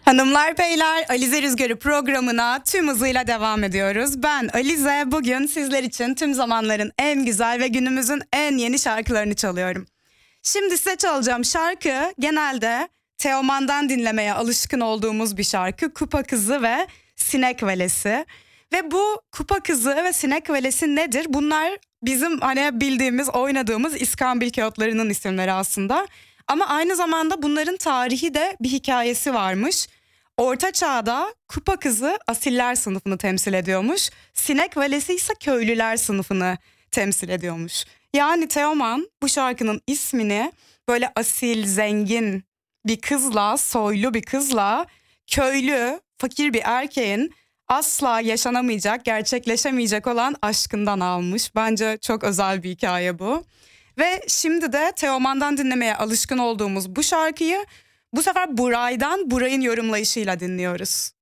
Hanımlar beyler, Alize Rüzgarı programına tüm hızıyla devam ediyoruz. Ben Alize, bugün sizler için tüm zamanların en güzel ve günümüzün en yeni şarkılarını çalıyorum. Şimdi size çalacağım şarkı genelde Teoman'dan dinlemeye alışkın olduğumuz bir şarkı. Kupa Kızı ve Sinek Velesi. Ve bu Kupa Kızı ve Sinek Velesi nedir? Bunlar bizim hani bildiğimiz, oynadığımız iskambil kağıtlarının isimleri aslında. Ama aynı zamanda bunların tarihi de bir hikayesi varmış. Orta Çağ'da Kupa Kızı asiller sınıfını temsil ediyormuş. Sinek Velesi ise köylüler sınıfını temsil ediyormuş. Yani Teoman bu şarkının ismini böyle asil, zengin bir kızla, soylu bir kızla köylü, fakir bir erkeğin asla yaşanamayacak, gerçekleşemeyecek olan aşkından almış. Bence çok özel bir hikaye bu. Ve şimdi de Teoman'dan dinlemeye alışkın olduğumuz bu şarkıyı bu sefer Buray'dan, Buray'ın yorumlayışıyla dinliyoruz.